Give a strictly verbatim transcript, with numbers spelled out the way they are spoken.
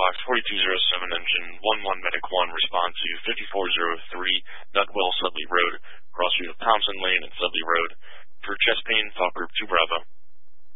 Fox forty-two oh seven, engine one one Medic one, respond to fifty-four oh three, Nutwell, Sudley Road, cross street of Thompson Lane and Sudley Road. For chest pain, Fokker two Bravo.